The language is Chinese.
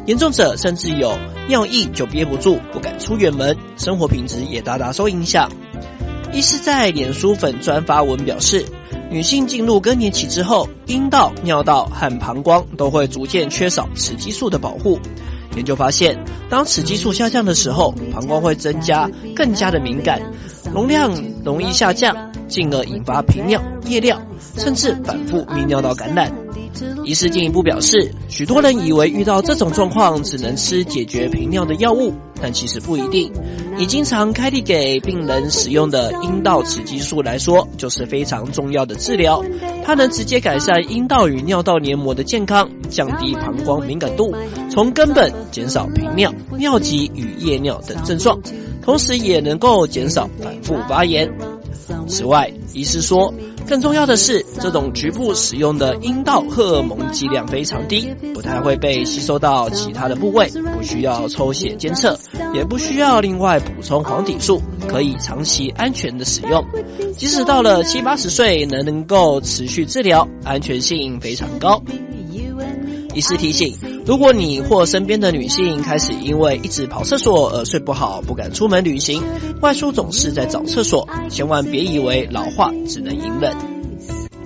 严重者甚至有尿意就憋不住，不敢出远门，生活品质也大大受影响。医师在脸书粉专发文表示，女性进入更年期之后，阴道、尿道和膀胱都会逐渐缺少雌激素的保护。研究发现，当雌激素下降的时候，膀胱会更加的敏感，容量容易下降，进而引发频尿、夜尿，甚至反复泌尿道感染。医师进一步表示，许多人以为遇到这种状况只能吃解决频尿的药物，但其实不一定。以经常开立给病人使用的阴道雌激素来说，就是非常重要的治疗。它能直接改善阴道与尿道黏膜的健康，降低膀胱敏感度，从根本减少频尿、尿急与夜尿等症状，同时也能够减少反复发炎。此外，医师说，更重要的是，这种局部使用的阴道荷尔蒙剂量非常低，不太会被吸收到其他的部位，不需要抽血监测，也不需要另外补充黄体素，可以长期安全的使用。即使到了70、80岁能够持续治疗，安全性非常高。医师提醒，如果你或身边的女性开始因为一直跑厕所而睡不好，不敢出门旅行，外出总是在找厕所，千万别以为老化只能隐忍。